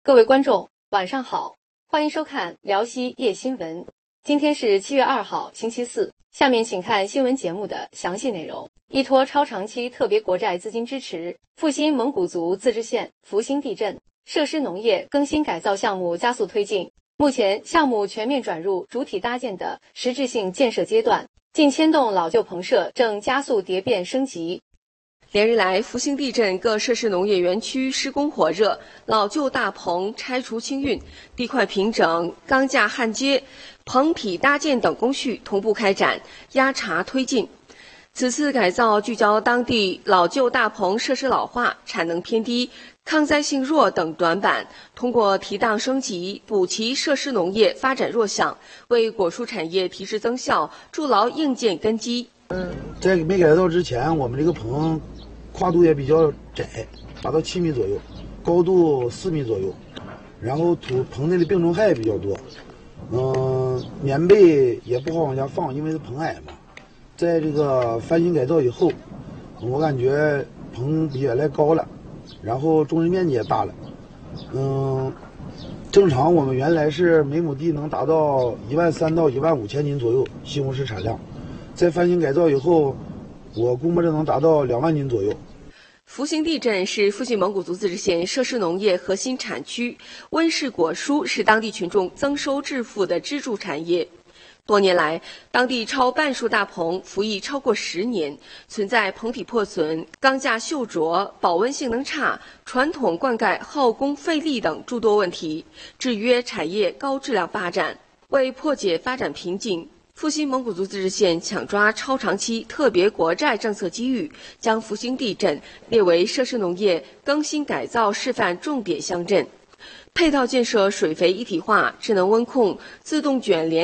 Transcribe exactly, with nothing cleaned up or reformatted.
各位观众，晚上好，欢迎收看辽西夜新闻。今天是七月二号，星期四。下面请看新闻节目的详细内容。依托超长期特别国债资金支持，阜新蒙古族自治县福兴地镇设施农业更新改造项目加速推进。目前，项目全面转入主体搭建的实质性建设阶段，近千栋老旧棚舍正加速蝶变升级。连日来，阜兴地镇各设施农业园区施工火热，老旧大棚拆除清运、地块平整、钢架焊接、棚体搭建等工序同步开展，压茬推进。此次改造聚焦当地老旧大棚设施老化、产能偏低、抗灾性弱等短板，通过提档升级，补齐设施农业发展弱项，为果蔬产业提质增效，筑牢硬件根基。 嗯，在没改造之前，我们这个棚跨度也比较窄，达到七米左右，高度四米左右，然后土棚内的病虫害比较多，嗯，棉被也不好往下放，因为是棚矮嘛。在这个翻新改造以后，我感觉棚比原来高了，然后种植面积也大了，嗯，正常我们原来是每亩地能达到一万三到一万五千斤左右西红柿产量，在翻新改造以后，我估摸着能达到两万斤左右。 阜兴地镇是阜新蒙古族自治县设施农业核心产区，温室果蔬是当地群众增收致富的支柱产业。多年来，当地超半数大棚服役超过十年，存在棚体破损、钢架锈拙、保温性能差、传统灌溉耗工费力等诸多问题，制约产业高质量发展。为破解发展瓶颈，阜新蒙古族自治县抢抓超长期特别国债政策机遇，将阜兴地镇列为设施农业更新改造示范重点乡镇，配套建设水肥一体化、智能温控、自动卷帘